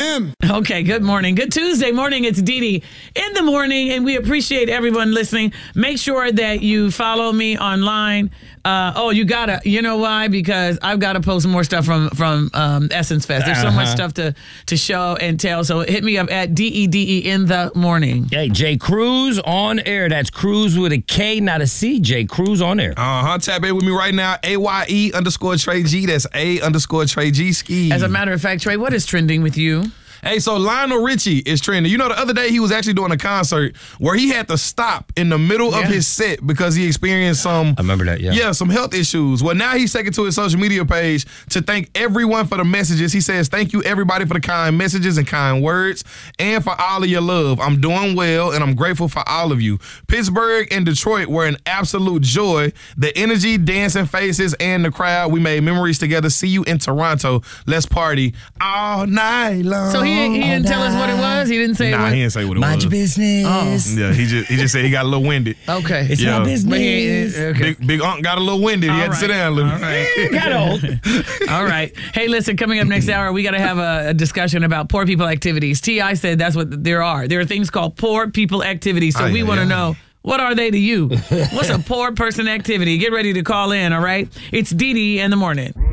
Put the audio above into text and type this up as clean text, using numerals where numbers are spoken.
a.m. Okay, good morning. Good Tuesday morning. It's Dee Dee in the morning, and we appreciate everyone listening. Make sure that you follow me online. You gotta. You know why? Because I've got to post more stuff from Essence Fest. There's so much stuff to show and tell. So hit me up at DEDE in the morning. Hey, J. Cruz on air. That's Cruz with a K, not a C. J. Cruz on air. Tap in with me right now. AYE_Trey G. That's A_Trey G ski. As a matter of fact, Trey, what is trending with you? Hey, so Lionel Richie is trending. You know, the other day he was actually doing a concert where he had to stop in the middle of his set because he experienced some... I remember that, Yeah, some health issues. Well, now he's taking to his social media page to thank everyone for the messages. He says, thank you, everybody, for the kind messages and kind words and for all of your love. I'm doing well, and I'm grateful for all of you. Pittsburgh and Detroit were an absolute joy. The energy, dancing faces, and the crowd. We made memories together. See you in Toronto. Let's party all night long. So he didn't tell us what it was? He didn't say Nah, it? he didn't say what it was. Mind your business. Oh. Yeah, he just said he got a little winded. Okay. It's my business. Okay. Big Unc got a little winded. He had to sit down a little. All right. Got old. All right. Hey, listen, coming up next hour, we got to have a discussion about poor people activities. T.I. said that's what there are. There are things called poor people activities. So we want to know, what are they to you? What's a poor person activity? Get ready to call in, all right? It's Dee Dee in the morning.